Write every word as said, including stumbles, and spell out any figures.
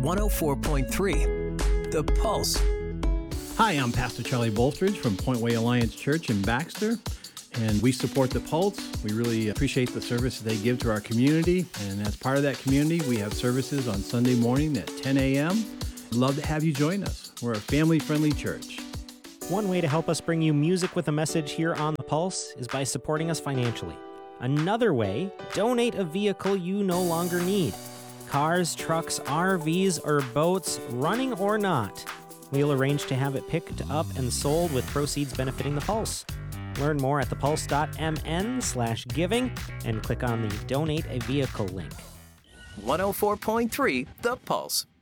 one oh four point three, The Pulse. Hi, I'm Pastor Charlie Bolstridge from Point Way Alliance Church in Baxter, and we support The Pulse. We really appreciate the service they give to our community, and as part of that community, we have services on Sunday morning at ten a.m. Love to have you join us. We're a family-friendly church. One way to help us bring you music with a message here on The Pulse is by supporting us financially. Another way, donate a vehicle you no longer need. Cars, trucks, R Vs, or boats, running or not. We'll arrange to have it picked up and sold with proceeds benefiting The Pulse. Learn more at thepulse.mn slash giving and click on the Donate a Vehicle link. one oh four point three, The Pulse.